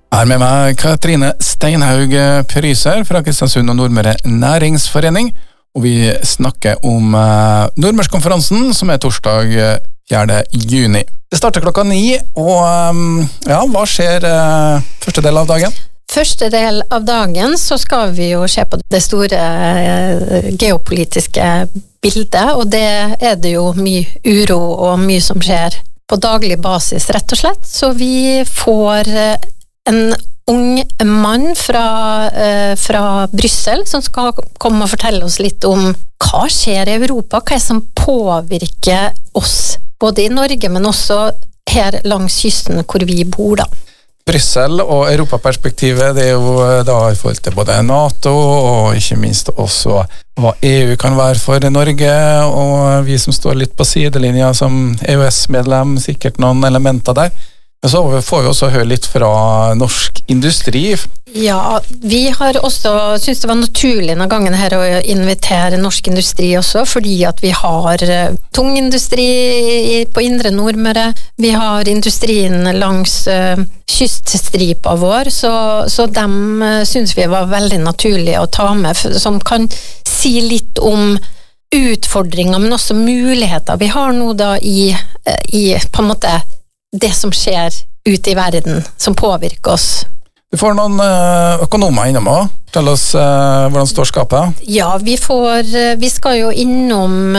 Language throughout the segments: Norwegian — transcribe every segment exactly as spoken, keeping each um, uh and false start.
Her med meg Katrine Steinhaug Pryser fra Kristiansund og Nordmøre Næringsforening, og vi snakker om uh, Nordmørskonferansen som er torsdag fjerde juni. Det starter klokka ni, og um, ja, hva skjer uh, første del av dagen? Første del av dagen så skal vi jo se på det store uh, geopolitiske bildet, og det er det jo mye uro og mye som skjer på daglig basis, rett og slett. Så vi får uh, en ung mann fra, uh, fra Bryssel som skal komme og fortelle oss litt om hva skjer i Europa, hva er som påvirker oss, både i Norge, men også her langs kysten hvor vi bor da. Bryssel og Europaperspektivet, det er jo da i forhold til både NATO og ikke minst også hva E U kan være for Norge, og vi som står litt på sidelinja som E U S-medlem, sikkert noen elementer der. Men så får vi også høre litt fra norsk industri. Ja, vi har også synes det var naturlig denne gangen her å invitere norsk industri også, fordi at vi har tung industri på indre Nordmøre, vi har industrien langs uh, kyststripa vår, så, så dem synes vi var veldig naturlig å ta med, som kan si litt om utfordringer, men også muligheter vi har nå da i, i på en måte det som skjer ute i verden, som påvirker oss. Vi får noen økonomer innom også. Fortell oss uh, hvordan står skapet. Ja, vi får, vi skal jo innom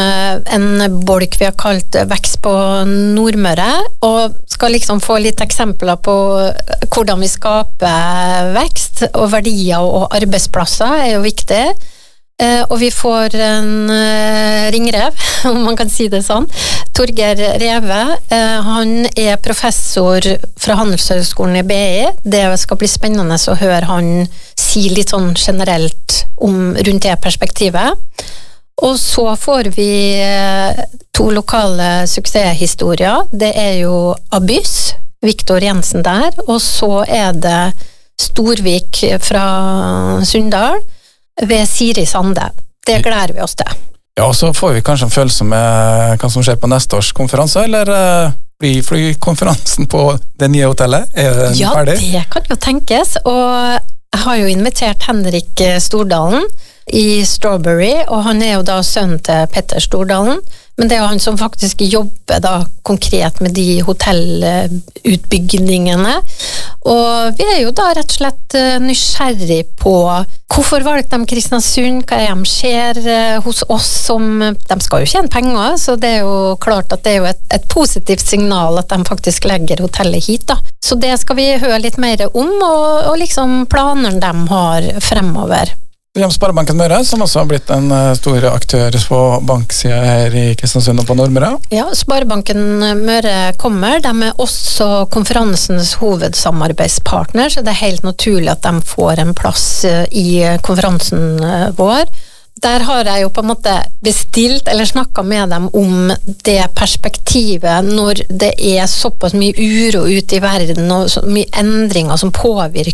en bolk vi har kalt vekst på Nordmøre, og skal liksom få litt eksempler på hvordan vi skaper vekst, og verdier og arbeidsplasser er jo viktig. Uh, og vi får en uh, ringrev, om man kan si det sånn. Torger Reve, uh, han er professor fra Handelshøyskolen i B I. Det skal bli spennende å høre han si litt sånn generelt om rundt det perspektivet. Og så får vi uh, to lokale suksesshistorier. Det er jo Abyss, Viktor Jensen der, og så er det Storvik fra Sunndal, ved Siri Sande. Det gleder vi oss til. Ja, og så får vi kanskje en følelse med hva som skjer på neste års konferanse, eller uh, blir flykonferansen på det nye hotellet? Er den ja, ferdig? Ja, det kan jo tenkes, og jeg har jo invitert Henrik Stordalen i Strawberry, og han er jo da sønnen til Petter Stordalen, men det er jo han som faktisk jobber da konkret med de hotellutbyggingene, og vi er jo da rett og slett nysgjerrig på hvorfor valgte de Kristiansund, hva er de skjer hos oss som, de skal jo tjene penger, så det er jo klart at det er jo et, et positivt signal at de faktisk legger hotellet hit da. Så det skal vi høre litt mer om, og, og liksom planene de har fremover. Sparebanken Møre, som også har blitt en stor aktør på banksiden her i Kristiansund og på Nordmøre. Ja, Sparebanken Møre kommer. De er også konferansens hovedsamarbeidspartner, så det er helt naturlig at de får en plass i konferansen vår. Der har jeg jo på en måte bestilt eller snakket med dem om det perspektivet når det er såpass mye uro ute i verden og så mye endringer som påvirker